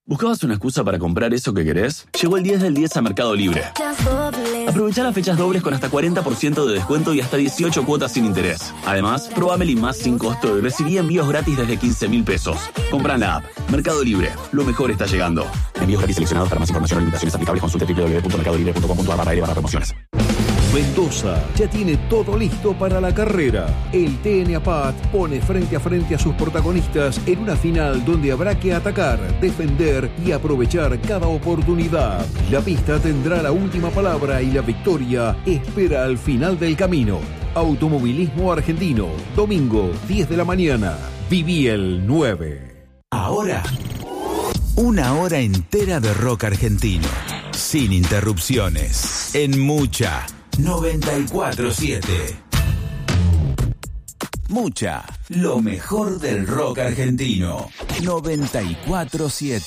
¿Buscabas una excusa para comprar eso que querés? Llegó el 10 del 10 a Mercado Libre. Aprovecha las fechas dobles con hasta 40% de descuento y hasta 18 cuotas sin interés. Además, probá Meli Más sin costo y recibí envíos gratis desde 15.000 pesos. Compra en la app. Mercado Libre. Lo mejor está llegando. Envíos gratis seleccionados. Para más información o limitaciones aplicables consulte www.mercadolibre.com.ar/promociones. Mendoza ya tiene todo listo para la carrera. El TN APAT pone frente a frente a sus protagonistas en una final donde habrá que atacar, defender y aprovechar cada oportunidad. La pista tendrá la última palabra y la victoria espera al final del camino. Automovilismo Argentino, domingo 10 de la mañana. Viví el 9. Ahora, una hora entera de rock argentino, sin interrupciones, en Mucha 94.7. Mucha, lo mejor del rock argentino. 94.7.